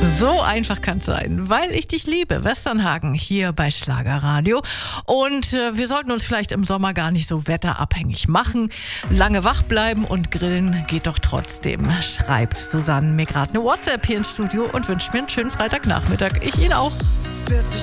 So einfach kann es sein, weil ich dich liebe. Westernhagen hier bei Schlagerradio. Und wir sollten uns vielleicht im Sommer gar nicht so wetterabhängig machen. Lange wach bleiben und grillen geht doch trotzdem. Schreibt Susanne mir gerade eine WhatsApp hier ins Studio und wünscht mir einen schönen Freitagnachmittag. Ich Ihnen auch. 40